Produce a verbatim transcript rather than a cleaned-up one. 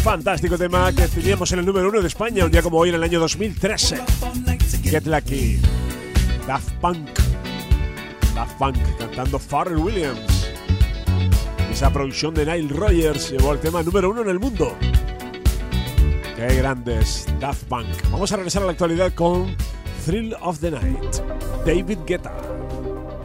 Fantástico tema que teníamos en el número uno de España un día como hoy en el año dos mil trece. Get Lucky, Daft Punk. Daft Punk cantando Pharrell Williams. Esa producción de Nile Rodgers llevó el tema número uno en el mundo. Qué grandes, Daft Punk. Vamos a regresar a la actualidad con Thrill of the Night, David Guetta.